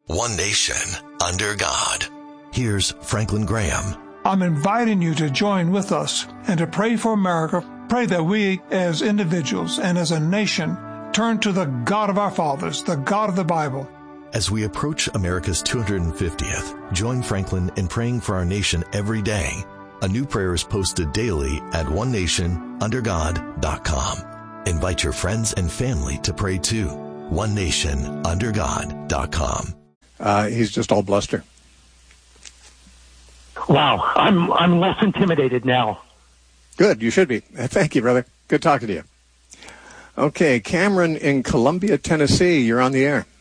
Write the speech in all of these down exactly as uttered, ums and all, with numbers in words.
One nation under God. Here's Franklin Graham. I'm inviting you to join with us and to pray for America. Pray that we as individuals and as a nation turn to the God of our fathers, the God of the Bible. As we approach America's two hundred fiftieth, join Franklin in praying for our nation every day. A new prayer is posted daily at one nation under god dot com. Invite your friends and family to pray too. one nation under god dot com. Uh, he's just all bluster. Wow, I'm I'm less intimidated now. Good, you should be. Thank you, brother. Good talking to you. Okay, Cameron in Columbia, Tennessee, you're on the air.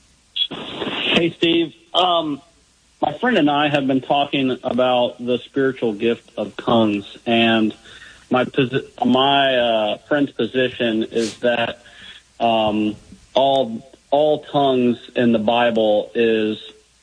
Hey, Steve. Um, my friend and I have been talking about the spiritual gift of tongues, and my posi- my uh, friend's position is that um, all all tongues in the Bible is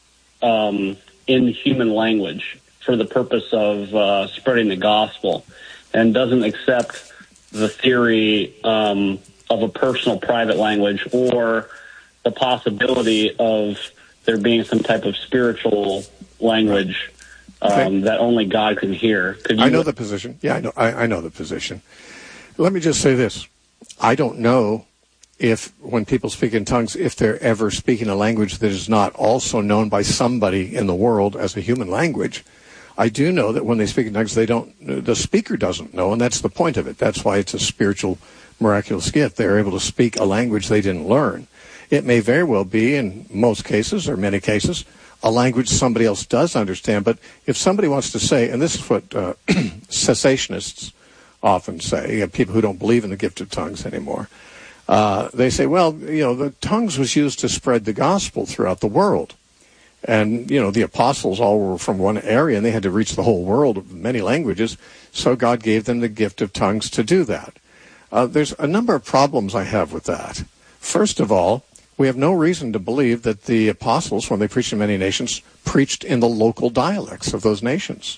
um, in human language for the purpose of uh, spreading the gospel, and doesn't accept the theory um, of a personal private language or the possibility of there being some type of spiritual language um, okay. that only God can hear. Could you... I know the position. Yeah, I know. I, I know the position. Let me just say this. I don't know if when people speak in tongues, if they're ever speaking a language that is not also known by somebody in the world as a human language. I do know that when they speak in tongues, they don't, the speaker doesn't know, and that's the point of it. That's why it's a spiritual, miraculous gift. They're able to speak a language they didn't learn. It may very well be, in most cases, or many cases, a language somebody else does understand. But if somebody wants to say, and this is what uh, cessationists often say, you know, people who don't believe in the gift of tongues anymore, uh, they say, well, you know, the tongues was used to spread the gospel throughout the world. And, you know, the apostles all were from one area, and they had to reach the whole world of many languages, so God gave them the gift of tongues to do that. Uh, there's a number of problems I have with that. First of all, we have no reason to believe that the apostles, when they preached in many nations, preached in the local dialects of those nations.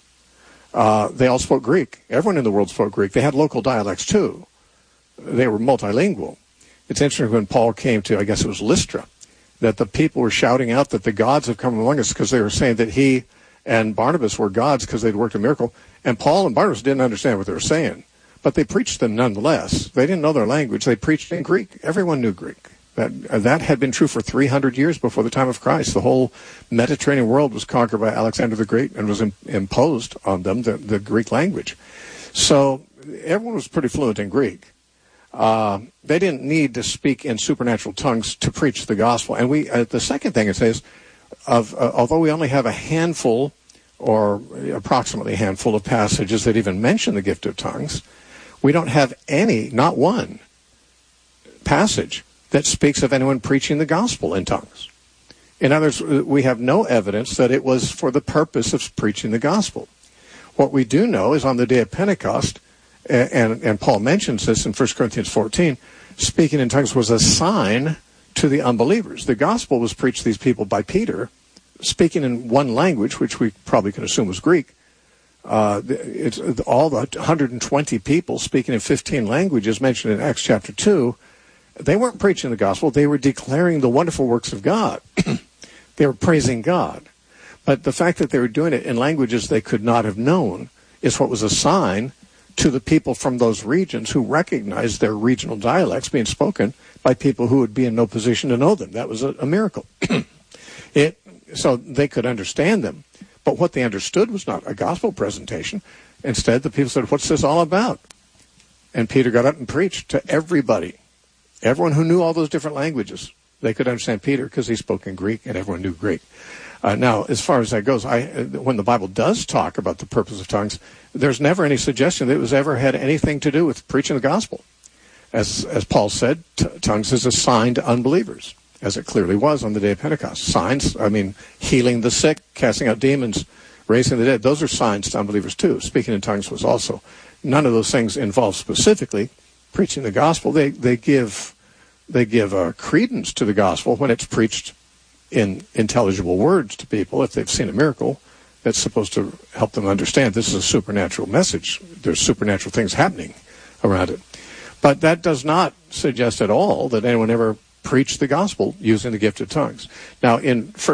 Uh, they all spoke Greek. Everyone in the world spoke Greek. They had local dialects, too. They were multilingual. It's interesting when Paul came to, I guess it was Lystra, that the people were shouting out that the gods have come among us because they were saying that he and Barnabas were gods because they'd worked a miracle. And Paul and Barnabas didn't understand what they were saying, but they preached them nonetheless. They didn't know their language. They preached in Greek. Everyone knew Greek. That uh, that had been true for three hundred years before the time of Christ. The whole Mediterranean world was conquered by Alexander the Great and was im- imposed on them, the, the Greek language. So everyone was pretty fluent in Greek. Uh, they didn't need to speak in supernatural tongues to preach the gospel. And we, uh, the second thing it says, of uh, although we only have a handful or approximately a handful of passages that even mention the gift of tongues, we don't have any, not one passage that speaks of anyone preaching the gospel in tongues. In other words, we have no evidence that it was for the purpose of preaching the gospel. What we do know is on the day of Pentecost, and, and Paul mentions this in First Corinthians fourteen, speaking in tongues was a sign to the unbelievers. The gospel was preached to these people by Peter, speaking in one language, which we probably can assume was Greek. Uh, it's all the one hundred twenty people speaking in fifteen languages mentioned in Acts chapter two. They weren't preaching the gospel. They were declaring the wonderful works of God. They were praising God. But the fact that they were doing it in languages they could not have known is what was a sign to the people from those regions who recognized their regional dialects being spoken by people who would be in no position to know them. That was a, a miracle. it, so they could understand them. But what they understood was not a gospel presentation. Instead, the people said, what's this all about? And Peter got up and preached to everybody. Everyone who knew all those different languages. They could understand Peter because he spoke in Greek and everyone knew Greek. Uh, now, as far as that goes, I, when the Bible does talk about the purpose of tongues, there's never any suggestion that it was ever had anything to do with preaching the gospel. As as Paul said, t- tongues is a sign to unbelievers, as it clearly was on the day of Pentecost. Signs, I mean, healing the sick, casting out demons, raising the dead, those are signs to unbelievers too. Speaking in tongues was also. None of those things involve specifically preaching the gospel. They they give they give uh, credence to the gospel when it's preached in intelligible words to people, if they've seen a miracle that's supposed to help them understand this is a supernatural message. There's supernatural things happening around it. But that does not suggest at all that anyone ever preached the gospel using the gift of tongues. Now, in First